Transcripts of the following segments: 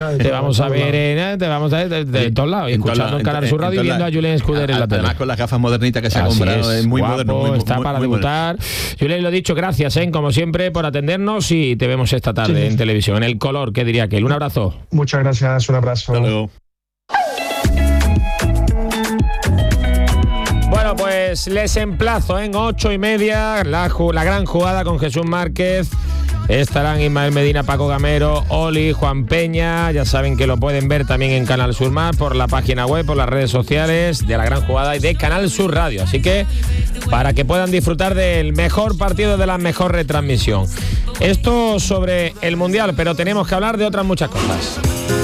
te vamos a ver de todos lados, escuchando en Canal Sur Radio y viendo a Julen Escuder en la tele. Además con las gafas modernitas que se ha comprado, es muy guapo, moderno. Está para debutar. Julen, lo dicho, gracias, como siempre, por atendernos y te vemos esta tarde en televisión, en El Color, ¿qué diría aquel? Un abrazo. Muchas gracias, un abrazo. Hasta luego. Bueno, pues les emplazo en 8:30, la gran jugada con Jesús Márquez. Estarán Ismael Medina, Paco Gamero, Oli, Juan Peña. Ya saben que lo pueden ver también en Canal Sur Más, por la página web, por las redes sociales de la gran jugada y de Canal Sur Radio. Así que para que puedan disfrutar del mejor partido, de la mejor retransmisión. Esto sobre el Mundial, pero tenemos que hablar de otras muchas cosas.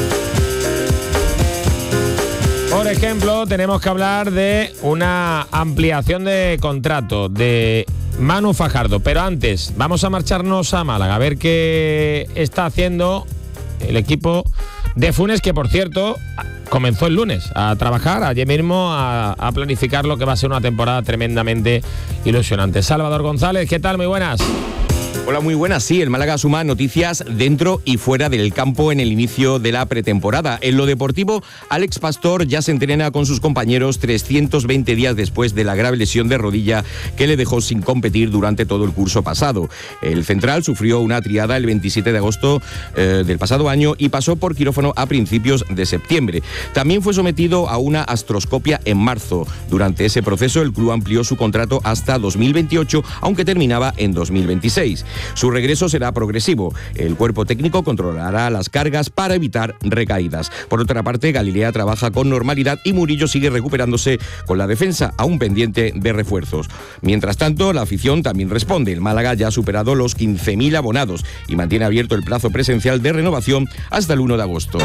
Por ejemplo, tenemos que hablar de una ampliación de contrato de Manu Fajardo. Pero antes, vamos a marcharnos a Málaga, a ver qué está haciendo el equipo de Funes, que por cierto comenzó el lunes a trabajar, ayer mismo a planificar lo que va a ser una temporada tremendamente ilusionante. Salvador González, ¿qué tal? Muy buenas. Hola, muy buenas. Sí, el Málaga suma noticias dentro y fuera del campo en el inicio de la pretemporada. En lo deportivo, Alex Pastor ya se entrena con sus compañeros 320 días después de la grave lesión de rodilla que le dejó sin competir durante todo el curso pasado. El central sufrió una triada el 27 de agosto del pasado año y pasó por quirófano a principios de septiembre. También fue sometido a una astroscopia en marzo. Durante ese proceso, el club amplió su contrato hasta 2028, aunque terminaba en 2026. Su regreso será progresivo. El cuerpo técnico controlará las cargas para evitar recaídas. Por otra parte, Galilea trabaja con normalidad y Murillo sigue recuperándose con la defensa, aún pendiente de refuerzos. Mientras tanto, la afición también responde. El Málaga ya ha superado los 15.000 abonados y mantiene abierto el plazo presencial de renovación hasta el 1 de agosto.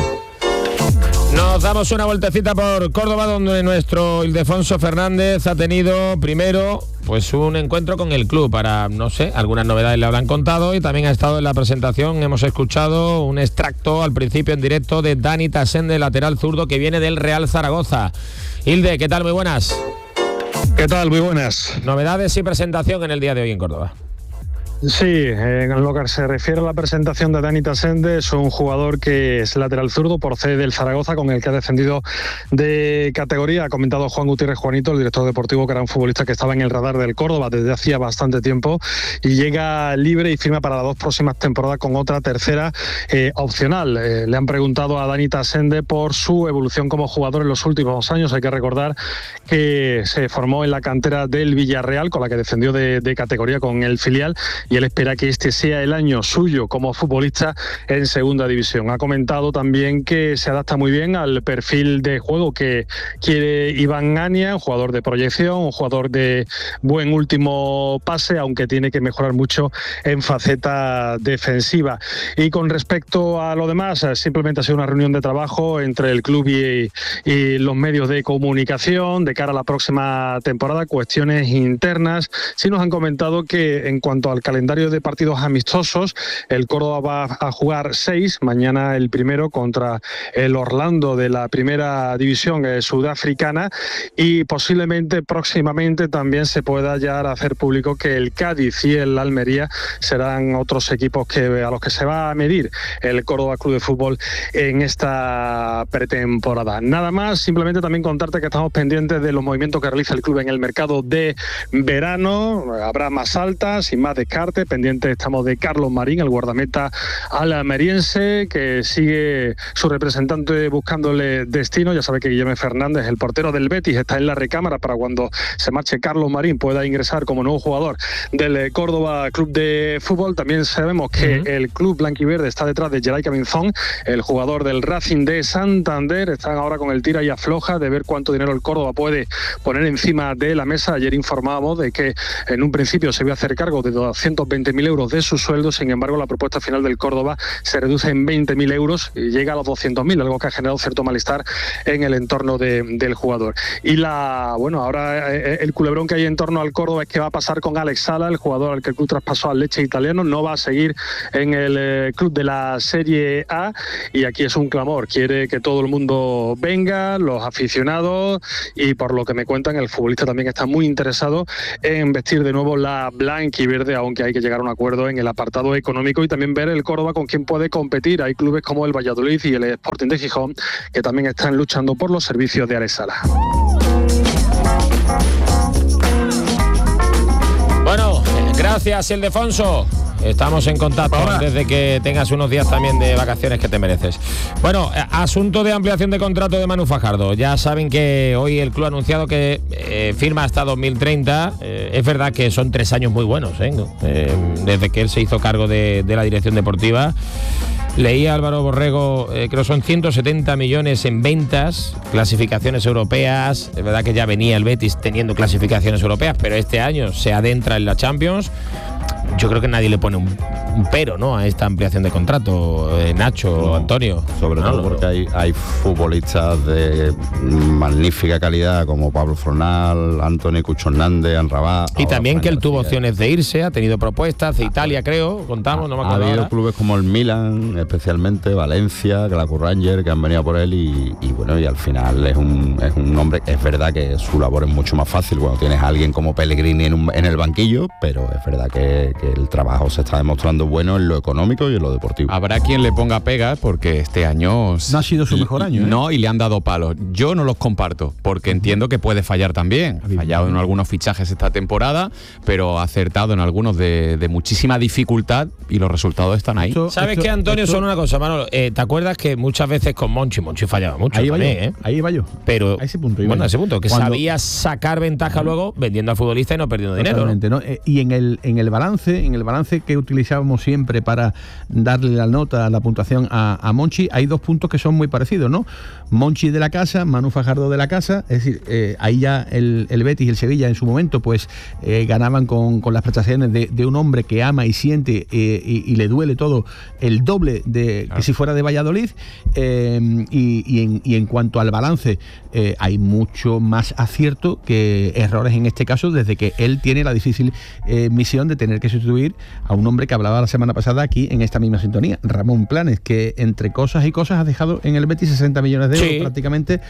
Nos damos una vueltecita por Córdoba, donde nuestro Ildefonso Fernández ha tenido primero pues un encuentro con el club para, no sé, algunas novedades le habrán contado, y también ha estado en la presentación. Hemos escuchado un extracto al principio en directo de Dani Tasende, lateral zurdo que viene del Real Zaragoza. Ilde, ¿qué tal? Muy buenas. ¿Qué tal? Muy buenas. Novedades y presentación en el día de hoy en Córdoba. Sí, en lo que se refiere a la presentación de Dani Tasende, es un jugador que es lateral zurdo, procede del Zaragoza, con el que ha descendido de categoría. Ha comentado Juan Gutiérrez Juanito, el director deportivo, que era un futbolista que estaba en el radar del Córdoba desde hacía bastante tiempo, y llega libre y firma para las 2 próximas temporadas con otra tercera opcional. Le han preguntado a Dani Tasende por su evolución como jugador en los últimos años. Hay que recordar que se formó en la cantera del Villarreal, con la que descendió de categoría con el filial, y él espera que este sea el año suyo como futbolista en segunda división. Ha comentado también que se adapta muy bien al perfil de juego que quiere Iván Ania, un jugador de proyección, un jugador de buen último pase, aunque tiene que mejorar mucho en faceta defensiva. Y con respecto a lo demás, simplemente ha sido una reunión de trabajo entre el club y los medios de comunicación de cara a la próxima temporada, cuestiones internas. Sí nos han comentado que en cuanto al calendario de partidos amistosos, el Córdoba va a jugar 6, mañana el primero contra el Orlando de la primera división sudafricana, y posiblemente próximamente también se pueda ya hacer público que el Cádiz y el Almería serán otros equipos a los que se va a medir el Córdoba Club de Fútbol en esta pretemporada. Nada más, simplemente también contarte que estamos pendientes de los movimientos que realiza el club en el mercado de verano. Habrá más altas y más descartes. Pendientes estamos de Carlos Marín, el guardameta almeriense, que sigue su representante buscándole destino. Ya sabe que Guillermo Fernández, el portero del Betis, está en la recámara para cuando se marche Carlos Marín pueda ingresar como nuevo jugador del Córdoba Club de Fútbol. También sabemos que el club blanquiverde está detrás de Geray Cabinzón, el jugador del Racing de Santander. Están ahora con el tira y afloja de ver cuánto dinero el Córdoba puede poner encima de la mesa. Ayer informábamos de que en un principio se iba a hacer cargo de 220.000 euros de su sueldo. Sin embargo, la propuesta final del Córdoba se reduce en 20.000 euros y llega a los 200.000, algo que ha generado cierto malestar en el entorno del jugador. Y ahora el culebrón que hay en torno al Córdoba es qué va a pasar con Alex Sala, el jugador al que el club traspasó al Lecce italiano. No va a seguir en el club de la Serie A, y aquí es un clamor. Quiere que todo el mundo venga, los aficionados, y por lo que me cuentan, el futbolista también está muy interesado en vestir de nuevo la blanquiverde, aunque hay hay que llegar a un acuerdo en el apartado económico y también ver el Córdoba con quién puede competir. Hay clubes como el Valladolid y el Sporting de Gijón que también están luchando por los servicios de Alex Sala. Bueno, gracias, Ildefonso. Estamos en contacto desde que tengas unos días también de vacaciones que te mereces. Bueno, asunto de ampliación de contrato de Manu Fajardo. Ya saben que hoy el club ha anunciado que firma hasta 2030. Es verdad que son 3 años muy buenos, desde que él se hizo cargo de la dirección deportiva. Leía Álvaro Borrego, creo que son 170 millones en ventas, clasificaciones europeas. Es verdad que ya venía el Betis teniendo clasificaciones europeas, pero este año se adentra en la Champions. Yo creo que nadie le pone un pero, ¿no?, a esta ampliación de contrato, Nacho o Antonio. Sobre todo porque hay futbolistas de magnífica calidad como Pablo Fornal, Anthony Cucho Hernández, Anrabat. Y también que él tuvo opciones de irse, ha tenido propuestas de Italia, creo, contamos, no me acuerdo. Ha habido ahora. clubes como el Milan, especialmente Valencia, Glasgow Rangers, que han venido por él y bueno, y al final es un hombre. Es verdad que su labor es mucho más fácil cuando tienes a alguien como Pellegrini en el banquillo, pero es verdad que el trabajo se está demostrando bueno en lo económico y en lo deportivo. Habrá quien le ponga pegas porque este año no ha sido su mejor año, ¿eh? No, y le han dado palos. Yo no los comparto porque entiendo que puede fallar también. Ha fallado en algunos fichajes esta temporada, pero ha acertado en algunos de muchísima dificultad y los resultados están ahí. ¿Sabes qué, Antonio? Son una cosa, Manolo. ¿Te acuerdas que muchas veces con Monchi fallaba mucho? Ahí también, iba yo. Pero a ese punto a ese punto, que sabía sacar ventaja luego vendiendo al futbolista y no perdiendo dinero, ¿no? Y en el balance que utilizábamos siempre para darle la nota, la puntuación a Monchi, hay 2 puntos que son muy parecidos, ¿no? Monchi de la casa, Manu Fajardo de la casa, es decir, ahí ya el Betis y el Sevilla en su momento pues ganaban con las prestaciones de un hombre que ama y siente y le duele todo el doble de que si fuera de Valladolid, y en cuanto al balance hay mucho más acierto que errores en este caso, desde que él tiene la difícil misión de tener que sustituir a un hombre que hablaba la semana pasada aquí en esta misma sintonía, Ramón Planes, que entre cosas y cosas ha dejado en el Betis 60 millones de euros prácticamente.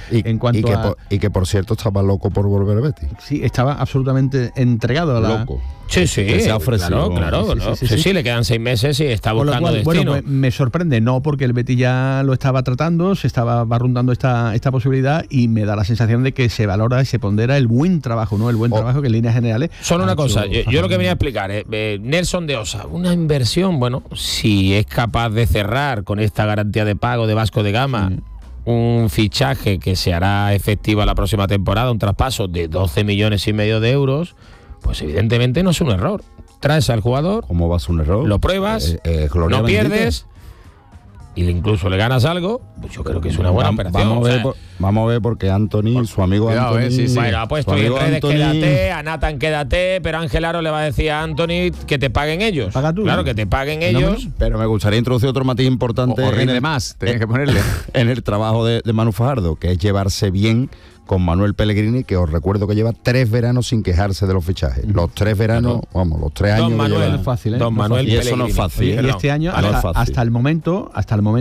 Y que por cierto estaba loco por volver al Betis. Sí, estaba absolutamente entregado a la... Loco. Sí, se ha ofrecido. Claro. Sí, le quedan 6 meses y está buscando destino. Bueno, pues me sorprende, no porque el Betis ya lo estaba tratando, se estaba barruntando esta posibilidad y me da la sensación de que se valora y se pondera el buen trabajo, ¿no? El buen trabajo que en líneas generales... Solo una cosa, yo lo que venía a explicar, Nelson de Osa, una inversión, bueno, si es capaz de cerrar con esta garantía de pago de Vasco de Gama, un fichaje que se hará efectivo la próxima temporada, un traspaso de 12,5 millones de euros, pues evidentemente no es un error. Traes al jugador, ¿cómo va a ser un error? Lo pruebas, no pierdes y incluso le ganas algo, pues yo creo que es una buena operación. Vamos a ver porque Anthony, su amigo Anthony... Bueno, ha puesto en redes quédate, a Nathan quédate, pero Ángel Aro le va a decir a Anthony que te paguen ellos. Paga tú. Claro, que te paguen ellos. Pero me gustaría introducir otro matiz importante. O rinde más, tenés que ponerle. En el trabajo de Manu Fajardo, que es llevarse bien con Manuel Pellegrini, que os recuerdo que lleva 3 veranos sin quejarse de los fichajes. Los 3 veranos, los 3 años. Don Manuel, fácil, ¿eh? Don Manuel y eso no es fácil. Y este año, hasta el momento,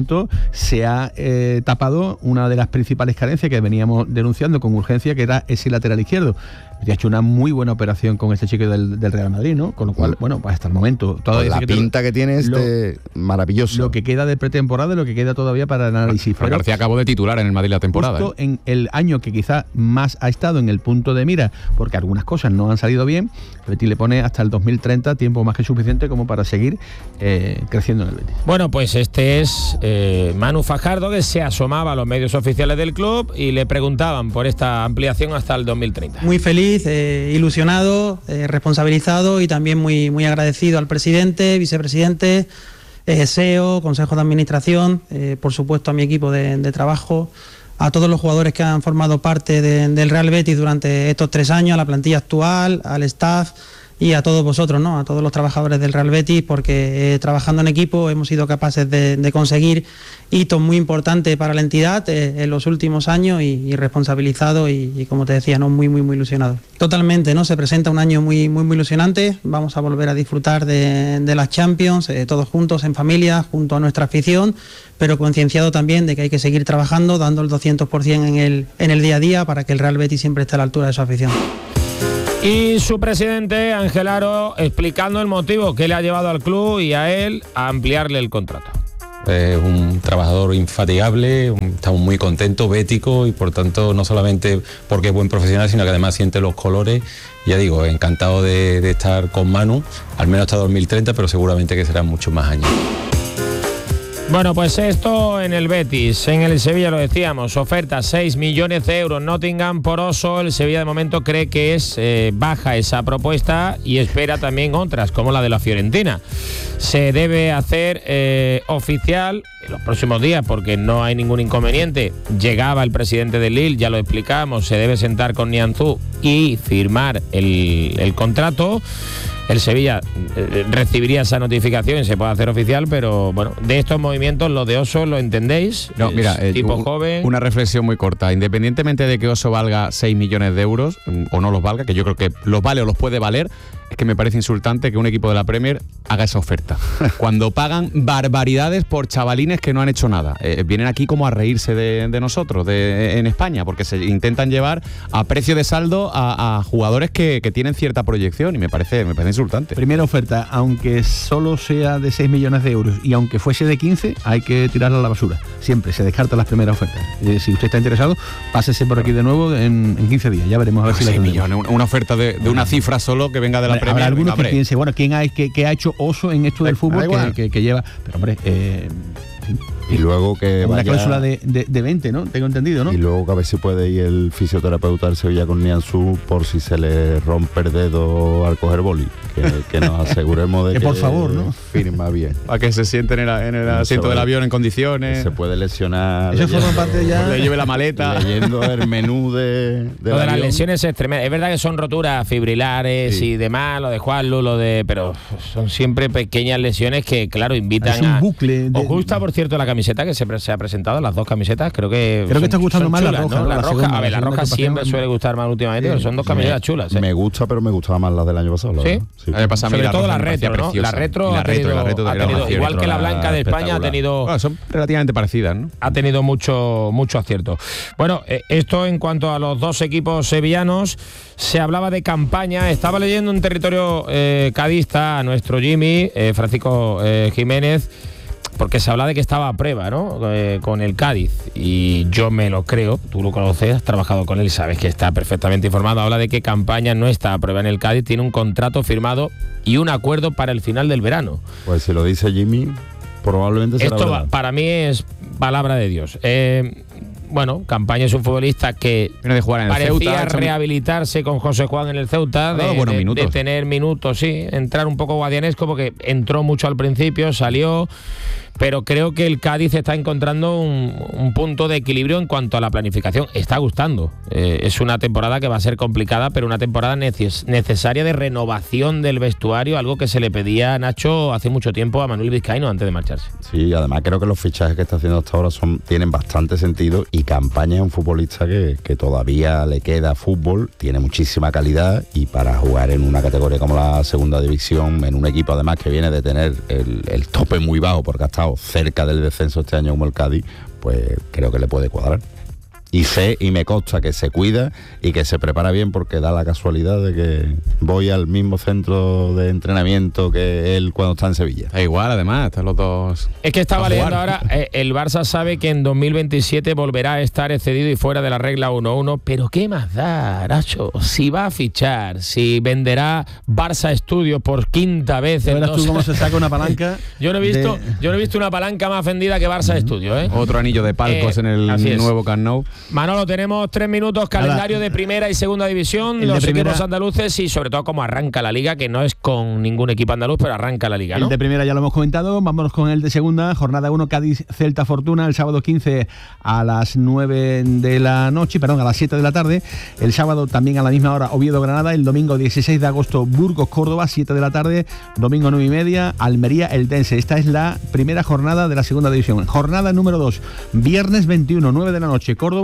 se ha tapado una de las principales carencias que veníamos denunciando con urgencia, que era ese lateral izquierdo. Ha hecho una muy buena operación con este chico del Real Madrid, ¿no? Con lo cual, bueno, pues hasta el momento... La pinta que tiene maravilloso. Lo que queda de pretemporada, lo que queda todavía para el análisis. Pero García acabó de titular en el Madrid la temporada. Justo en el año que quizá más ha estado en el punto de mira, porque algunas cosas no han salido bien, el Betis le pone hasta el 2030 tiempo más que suficiente como para seguir creciendo en el Betis. Bueno, pues este es Manu Fajardo, que se asomaba a los medios oficiales del club y le preguntaban por esta ampliación hasta el 2030. Muy feliz, ilusionado, responsabilizado y también muy agradecido al presidente, vicepresidente, SEO, Consejo de Administración, por supuesto a mi equipo de trabajo, a todos los jugadores que han formado parte del Real Betis durante estos 3 años, a la plantilla actual, al staff y a todos vosotros, ¿no? A todos los trabajadores del Real Betis, porque trabajando en equipo hemos sido capaces de conseguir hitos muy importantes para la entidad en los últimos años y responsabilizado y como te decía, ¿no? Muy ilusionado. Totalmente, ¿no? Se presenta un año muy ilusionante. Vamos a volver a disfrutar de las Champions, todos juntos, en familia, junto a nuestra afición, pero concienciado también de que hay que seguir trabajando, dando el 200% en el día a día para que el Real Betis siempre esté a la altura de su afición. Y su presidente, Ángel Aro, explicando el motivo que le ha llevado al club y a él a ampliarle el contrato. Es un trabajador infatigable, estamos muy contentos, bético, y por tanto no solamente porque es buen profesional, sino que además siente los colores. Ya digo, encantado de estar con Manu, al menos hasta 2030, pero seguramente que serán muchos más años. Bueno, pues esto en el Betis. En el Sevilla lo decíamos, oferta 6 millones de euros. Nottingham por Oso. El Sevilla de momento cree que es baja esa propuesta y espera también otras, como la de la Fiorentina. Se debe hacer oficial en los próximos días, porque no hay ningún inconveniente. Llegaba el presidente del Lille, ya lo explicamos, se debe sentar con Nianzú y firmar el contrato. El Sevilla recibiría esa notificación y se puede hacer oficial, pero bueno, de estos movimientos, lo de Oso, ¿lo entendéis? No, mira, tipo joven. Una reflexión muy corta. Independientemente de que Oso valga 6 millones de euros o no los valga, que yo creo que los vale o los puede valer, es que me parece insultante que un equipo de la Premier haga esa oferta. Cuando pagan barbaridades por chavalines que no han hecho nada. Vienen aquí como a reírse de nosotros en España, porque se intentan llevar a precio de saldo a jugadores que tienen cierta proyección, y me parece insultante. Primera oferta, aunque solo sea de 6 millones de euros y aunque fuese de 15, hay que tirarla a la basura. Siempre se descartan las primeras ofertas. Si usted está interesado, pásese por aquí de nuevo en 15 días. Ya veremos a ver si la 6 tenemos. millones, una oferta de una cifra solo que venga de la Premier. Habrá algunos que piensen, bueno, ¿quién ha hecho Oso en esto del fútbol que lleva? Pero hombre, y luego que una vaya, cláusula de 20, ¿no? Tengo entendido, ¿no? Y luego que a ver si puede ir el fisioterapeuta del Sevilla con Nianzú por si se le rompe el dedo al coger boli. Que nos aseguremos de que por favor, ¿no? firma bien. Para que se siente en el asiento del avión en condiciones. Se puede lesionar. Eso forma parte ya. Le lleve la maleta. Leyendo el menú de lo de las lesiones es tremendo. Es verdad que son roturas fibrilares, sí, y demás, lo de Juanlu, pero son siempre pequeñas lesiones que, claro, invitan es un bucle. ¿Os gusta, por cierto, la camiseta que se ha presentado? Las dos camisetas, creo que está gustando más chulas, la roja, ¿no? La roja, segunda, a ver, la roja siempre suele gustar más últimamente, pero son dos camisetas chulas. Me gusta, pero me gustaba más las del año pasado. ¿Sí? Sí. Sobre todo la retro, ¿no? La retro ha tenido igual que la blanca de España, ha tenido... Bueno, son relativamente parecidas, ¿no? Ha tenido mucho acierto. Bueno, esto en cuanto a los dos equipos sevillanos. Se hablaba de campaña. Estaba leyendo un territorio cadista a nuestro Jimmy, Francisco Jiménez, porque se habla de que estaba a prueba, ¿no? Con el Cádiz, y yo me lo creo. Tú lo conoces, has trabajado con él y sabes que está perfectamente informado. Habla de que Campaña no está a prueba en el Cádiz, tiene un contrato firmado y un acuerdo para el final del verano. Pues si lo dice Jimmy, probablemente será esto verdad. Para mí es palabra de Dios. Bueno, Campaña es un futbolista que viene de jugar en el parecía Ceuta, rehabilitarse con José Juan en el Ceuta, de tener minutos, sí, entrar un poco guadianesco, porque entró mucho al principio, salió, pero creo que el Cádiz está encontrando un punto de equilibrio en cuanto a la planificación. Está gustando. Es una temporada que va a ser complicada, pero una temporada necesaria de renovación del vestuario, algo que se le pedía a Nacho hace mucho tiempo a Manuel Vizcaíno antes de marcharse. Sí, además creo que los fichajes que está haciendo hasta ahora tienen bastante sentido, y Campaña es un futbolista que todavía le queda fútbol, tiene muchísima calidad, y para jugar en una categoría como la segunda división, en un equipo además que viene de tener el tope muy bajo porque ha estado cerca del descenso este año como el Cádiz, pues creo que le puede cuadrar. Y sé y me consta que se cuida y que se prepara bien, porque da la casualidad de que voy al mismo centro de entrenamiento que él cuando está en Sevilla. Da igual, además, están los dos. Es que estaba leyendo ahora, el Barça sabe que en 2027 volverá a estar excedido y fuera de la regla 1-1, pero ¿qué más da, Nacho? Si va a fichar, si venderá Barça Studios por quinta vez. Verás tú cómo se saca una palanca. Yo no he visto una palanca más vendida que Barça Studios, ¿eh? Otro anillo de palcos en el nuevo Camp Nou. Manolo, tenemos 3 minutos, calendario de primera y segunda división, los equipos andaluces y sobre todo cómo arranca la liga, que no es con ningún equipo andaluz, pero arranca la liga, ¿no? El de primera ya lo hemos comentado, vámonos con el de segunda, jornada 1, Cádiz Celta Fortuna, el sábado 15 a las 9 de la noche, perdón, a las 7 de la tarde, el sábado también a la misma hora Oviedo Granada, el domingo 16 de agosto Burgos Córdoba, 7 de la tarde, domingo 9:30, Almería Eldense. Esta es la primera jornada de la segunda división. Jornada número 2, viernes 21, 9 de la noche, Córdoba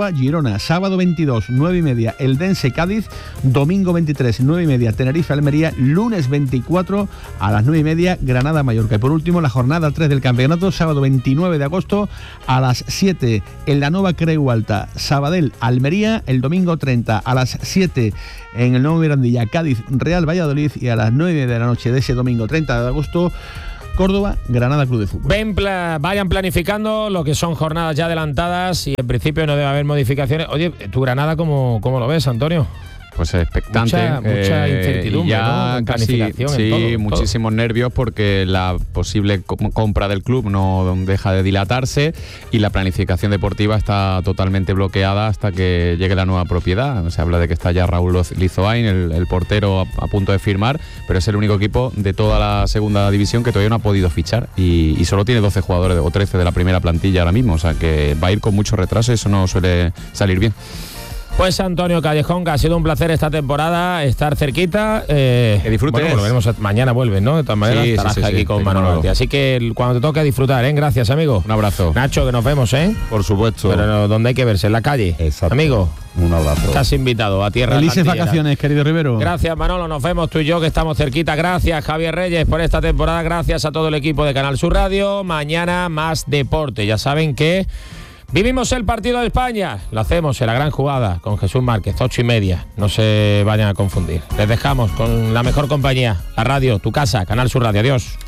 Córdoba, Girona. Sábado 22, 9:30, Eldense, Cádiz. Domingo 23, 9:30, Tenerife, Almería. Lunes 24, a las 9:30, Granada, Mallorca. Y por último, la jornada 3 del campeonato, sábado 29 de agosto, a las 7, en la Nova Creu Alta, Sabadell, Almería. El domingo 30, a las 7, en el Nuevo Mirandilla, Cádiz, Real Valladolid. Y a las 9 de la noche de ese domingo 30 de agosto, Córdoba, Granada Club de Fútbol. Vayan planificando lo que son jornadas ya adelantadas y en principio no debe haber modificaciones. Oye, ¿tu Granada cómo lo ves, Antonio? Pues expectante, mucha incertidumbre, ya ¿no? En casi, planificación, sí, en todo, muchísimos nervios porque la posible compra del club no deja de dilatarse y la planificación deportiva está totalmente bloqueada hasta que llegue la nueva propiedad. Se habla de que está ya Raúl Lizoain, el portero, a punto de firmar, pero es el único equipo de toda la segunda división que todavía no ha podido fichar y solo tiene 12 jugadores o 13 de la primera plantilla ahora mismo, o sea que va a ir con mucho retraso y eso no suele salir bien. Pues Antonio Callejón, que ha sido un placer esta temporada estar cerquita. Que disfrutes. Bueno, volveremos mañana vuelven, ¿no? De todas maneras, estarás aquí con Manolo Martí. Así que cuando te toque disfrutar, ¿eh? Gracias, amigo. Un abrazo. Nacho, que nos vemos, ¿eh? Por supuesto. Pero donde hay que verse, en la calle. Exacto. Amigo. Un abrazo. Estás invitado a tierra. Felices vacaciones, querido Rivero. Gracias, Manolo. Nos vemos tú y yo, que estamos cerquita. Gracias, Javier Reyes, por esta temporada. Gracias a todo el equipo de Canal Sur Radio. Mañana más deporte. Ya saben que vivimos el partido de España. Lo hacemos en la gran jugada con Jesús Márquez, 8:30. No se vayan a confundir. Les dejamos con la mejor compañía, la radio, tu casa, Canal Sur Radio. Adiós.